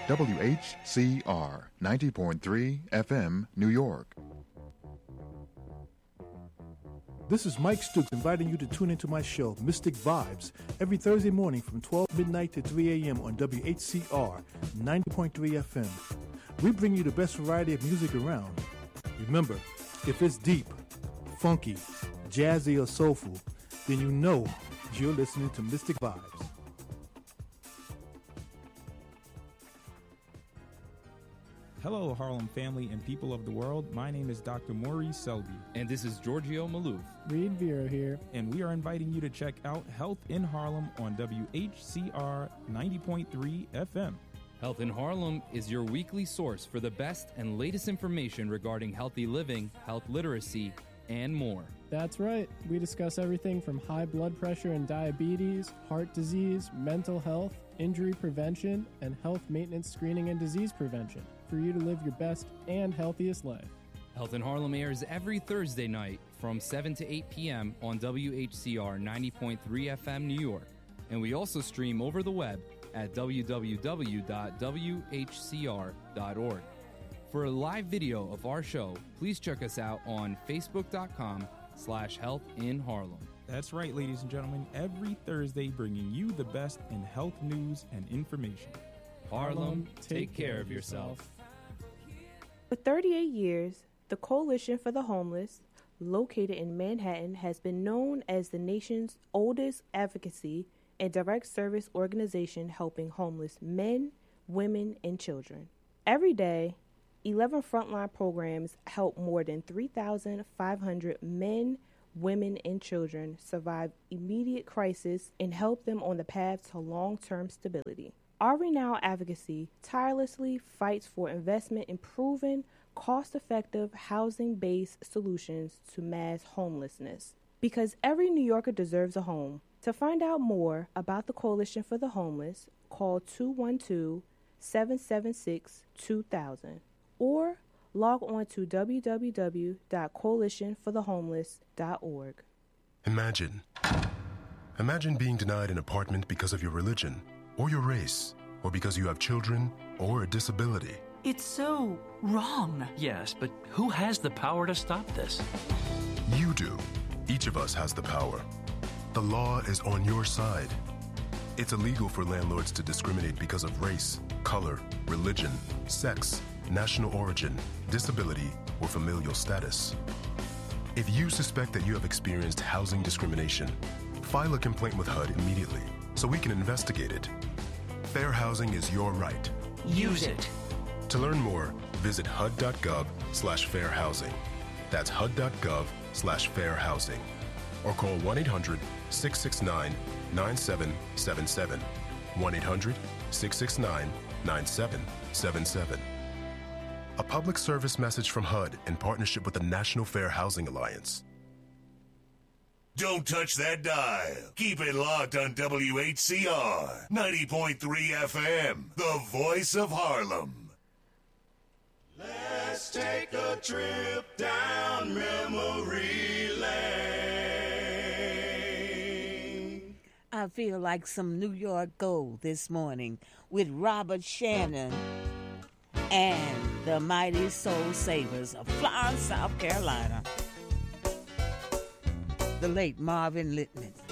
WHCR 90.3 FM, New York. This is Mike Stooks inviting you to tune into my show, Mystic Vibes, every Thursday morning from 12 midnight to 3 a.m. on WHCR 90.3 FM. We bring you the best variety of music around. Remember, if it's deep, funky, jazzy, or soulful, then you know you're listening to Mystic Vibes. Hello, Harlem family and people of the world. My name is Dr. Maurice Selby. And this is Giorgio Malouf. Reed Vera here. And we are inviting you to check out Health in Harlem on WHCR 90.3 FM. Health in Harlem is your weekly source for the best and latest information regarding healthy living, health literacy, and more. That's right. We discuss everything from high blood pressure and diabetes, heart disease, mental health, injury prevention, and health maintenance screening and disease prevention for you to live your best and healthiest life. Health in Harlem airs every Thursday night from 7 to 8 p.m. on WHCR 90.3 FM New York. And we also stream over the web at www.whcr.org. For a live video of our show, please check us out on facebook.com/healthinharlem. That's right, ladies and gentlemen, every Thursday bringing you the best in health news and information. Harlem, take care of yourself. For 38 years, the Coalition for the Homeless, located in Manhattan, has been known as the nation's oldest advocacy and direct service organization helping homeless men, women, and children. Every day, 11 frontline programs help more than 3,500 men, women, and children survive immediate crisis and help them on the path to long-term stability. Our renowned advocacy tirelessly fights for investment in proven, cost-effective, housing-based solutions to mass homelessness. Because every New Yorker deserves a home. To find out more about the Coalition for the Homeless, call 212-776-2000 or log on to www.coalitionforthehomeless.org. Imagine being denied an apartment because of your religion, or your race, or because you have children, or a disability. It's so wrong. Yes, but who has the power to stop this? You do. Each of us has the power. The law is on your side. It's illegal for landlords to discriminate because of race, color, religion, sex, national origin, disability, or familial status. If you suspect that you have experienced housing discrimination, file a complaint with HUD immediately so we can investigate it. Fair housing is your right. Use it. To learn more, visit hud.gov/fairhousing. That's hud.gov/fairhousing. Or call 1-800-669-9777. 1-800-669-9777. A public service message from HUD in partnership with the National Fair Housing Alliance. Don't touch that dial. Keep it locked on WHCR 90.3 FM, the voice of Harlem. Let's take a trip down memory lane. I feel like some New York gold this morning with Robert Shannon and the Mighty Soul Savers of Florence, South Carolina. The late Marvin Littman.